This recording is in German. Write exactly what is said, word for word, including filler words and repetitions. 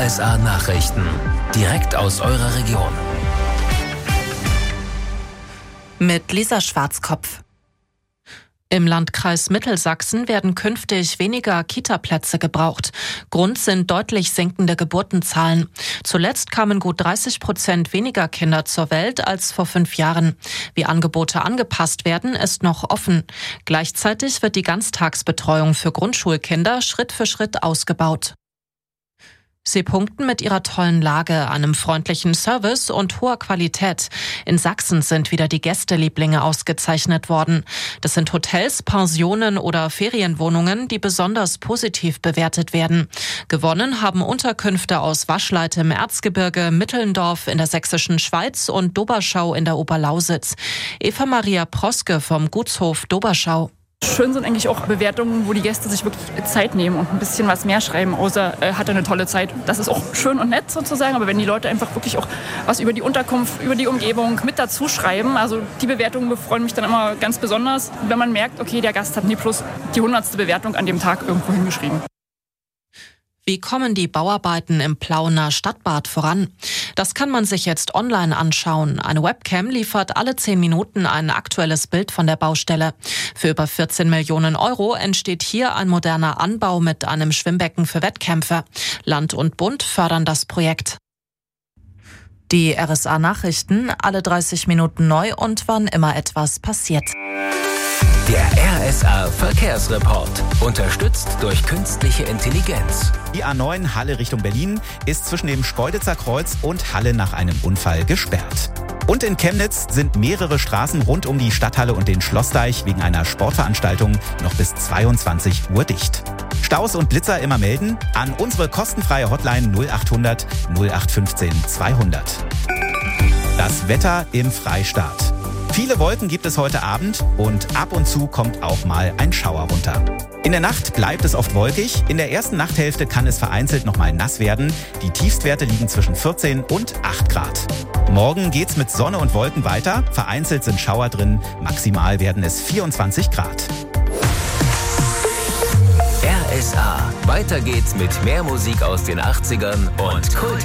R S A-Nachrichten. Direkt aus eurer Region. Mit Lisa Schwarzkopf. Im Landkreis Mittelsachsen werden künftig weniger Kita-Plätze gebraucht. Grund sind deutlich sinkende Geburtenzahlen. Zuletzt kamen gut dreißig Prozent weniger Kinder zur Welt als vor fünf Jahren. Wie Angebote angepasst werden, ist noch offen. Gleichzeitig wird die Ganztagsbetreuung für Grundschulkinder Schritt für Schritt ausgebaut. Sie punkten mit ihrer tollen Lage, einem freundlichen Service und hoher Qualität. In Sachsen sind wieder die Gästelieblinge ausgezeichnet worden. Das sind Hotels, Pensionen oder Ferienwohnungen, die besonders positiv bewertet werden. Gewonnen haben Unterkünfte aus Waschleit im Erzgebirge, Mittelndorf in der sächsischen Schweiz und Doberschau in der Oberlausitz. Eva Maria Proske vom Gutshof Doberschau. Schön sind eigentlich auch Bewertungen, wo die Gäste sich wirklich Zeit nehmen und ein bisschen was mehr schreiben, außer äh, hat er eine tolle Zeit. Das ist auch schön und nett sozusagen, aber wenn die Leute einfach wirklich auch was über die Unterkunft, über die Umgebung mit dazu schreiben, also die Bewertungen befreuen mich dann immer ganz besonders, wenn man merkt, okay, der Gast hat nie plus die hundertste Bewertung an dem Tag irgendwo hingeschrieben. Wie kommen die Bauarbeiten im Plauener Stadtbad voran? Das kann man sich jetzt online anschauen. Eine Webcam liefert alle zehn Minuten ein aktuelles Bild von der Baustelle. Für über vierzehn Millionen Euro entsteht hier ein moderner Anbau mit einem Schwimmbecken für Wettkämpfe. Land und Bund fördern das Projekt. Die R S A-Nachrichten, alle dreißig Minuten neu und wann immer etwas passiert. Der R S A-Verkehrsreport. Unterstützt durch künstliche Intelligenz. Die A neun Halle Richtung Berlin ist zwischen dem Speuditzer Kreuz und Halle nach einem Unfall gesperrt. Und in Chemnitz sind mehrere Straßen rund um die Stadthalle und den Schlossdeich wegen einer Sportveranstaltung noch bis zweiundzwanzig Uhr dicht. Staus und Blitzer immer melden an unsere kostenfreie Hotline null achthundert null acht fünfzehn zweihundert. Das Wetter im Freistaat. Viele Wolken gibt es heute Abend und ab und zu kommt auch mal ein Schauer runter. In der Nacht bleibt es oft wolkig. In der ersten Nachthälfte kann es vereinzelt noch mal nass werden. Die Tiefstwerte liegen zwischen vierzehn und acht Grad. Morgen geht's mit Sonne und Wolken weiter. Vereinzelt sind Schauer drin. Maximal werden es vierundzwanzig Grad. R S A. Weiter geht's mit mehr Musik aus den achtzigern und Kult.